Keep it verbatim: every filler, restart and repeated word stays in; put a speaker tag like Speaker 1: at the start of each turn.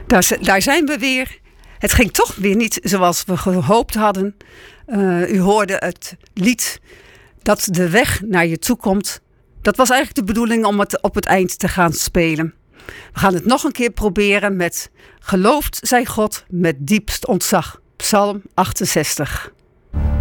Speaker 1: Daar, z- daar zijn we weer. Het ging toch weer niet zoals we gehoopt hadden. Uh, u hoorde het lied dat de weg naar je toe komt. Dat was eigenlijk de bedoeling om het op het eind te gaan spelen. We gaan het nog een keer proberen met Geloofd zij God met diepst ontzag. Psalm achtenzestig.